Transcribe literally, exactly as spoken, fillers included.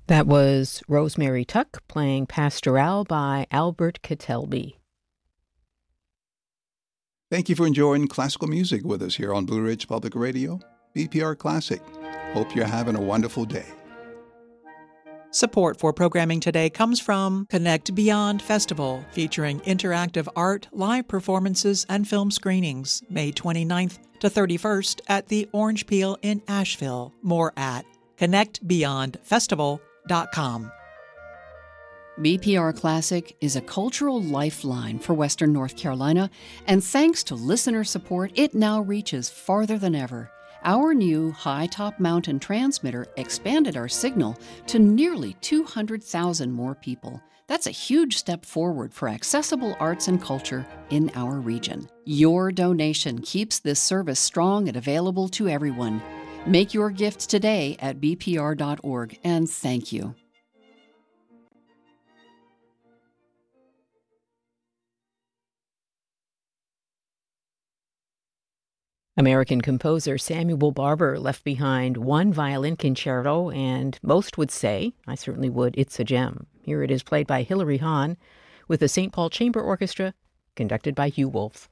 That was Rosemary Tuck playing Pastoral by Albert Kettelby. Thank you for enjoying classical music with us here on Blue Ridge Public Radio, B P R Classic. Hope you're having a wonderful day. Support for programming today comes from Connect Beyond Festival, featuring interactive art, live performances, and film screenings, May twenty-ninth to thirty-first at the Orange Peel in Asheville. More at connect beyond festival dot com. B P R Classic is a cultural lifeline for Western North Carolina, and thanks to listener support, it now reaches farther than ever. Our new high-top mountain transmitter expanded our signal to nearly two hundred thousand more people. That's a huge step forward for accessible arts and culture in our region. Your donation keeps this service strong and available to everyone. Make your gifts today at b p r dot org, and thank you. American composer Samuel Barber left behind one violin concerto, and most would say, I certainly would, it's a gem. Here it is played by Hilary Hahn with the Saint Paul Chamber Orchestra, conducted by Hugh Wolf.